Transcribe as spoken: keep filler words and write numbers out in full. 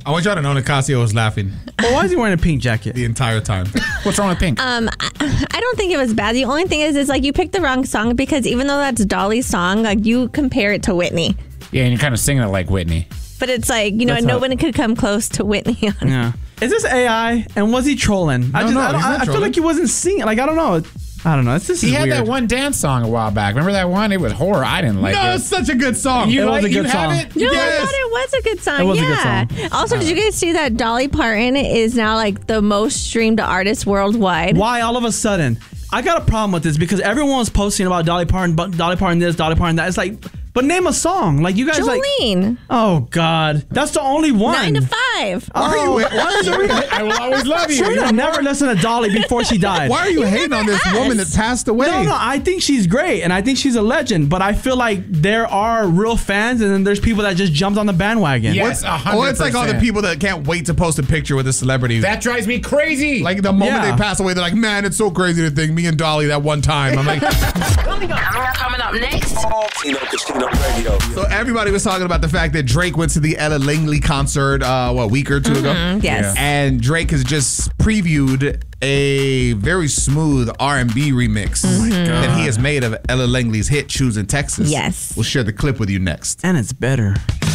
I want y'all to know Nicasio was laughing. Well, why is he wearing a pink jacket the entire time? What's wrong with pink? Um, I, I don't think it was bad. The only thing is, is like you picked the wrong song because even though that's Dolly's song, like you compare it to Whitney. Yeah, and you're kind of singing it like Whitney. But it's like, you know, That's nobody could come close to Whitney on it. yeah is this A I and was he trolling? I No, just no, I, don't, he's not I, I feel trolling. like he wasn't singing. Like I don't know. I don't know. It's this He is had weird. that one dance song a while back. Remember that one? It was horror. I didn't like No, it. it's such a good song. You It was like, a good you song. have it? No, Yes. I thought it was a good song. It was a good yeah. song. Also, did you guys see that Dolly Parton is now like the most streamed artist worldwide? Why all of a sudden? I got a problem with this because everyone was posting about Dolly Parton, but Dolly Parton this, Dolly Parton that. It's like, but name a song. Like you guys like. Jolene. Oh God, that's the only one. Nine to five. Why are you? Why is it? I will always love you. Serena never listened to Dolly before she died. Why are you hating on this woman that passed away? No, no, I think she's great and I think she's a legend, but I feel like there are real fans and then there's people that just jumped on the bandwagon. Yes, a hundred Oh, it's like all the percent. people that can't wait to post a picture with a celebrity. That drives me crazy. Like the moment Yeah. they pass away, they're like, man, it's so crazy to think me and Dolly that one time. I'm like, Coming up, coming up next. Tino Casino Radio. so everybody was talking about the fact that Drake went to the Ella Langley concert, uh, what, a week or two ago? Mm, yes. And Drake has just previewed a very smooth R and B remix that he has made of Ella Langley's hit, Choosing Texas. Yes. We'll share the clip with you next. And it's better.